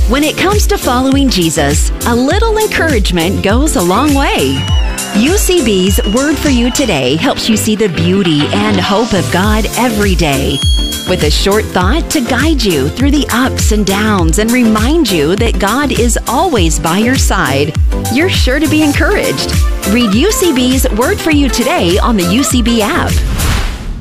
When it comes to following Jesus, a little encouragement goes a long way. UCB's Word for You Today helps you see the beauty and hope of God every day. With a short thought to guide you through the ups and downs and remind you that God is always by your side, you're sure to be encouraged. Read UCB's Word for You Today on the UCB app.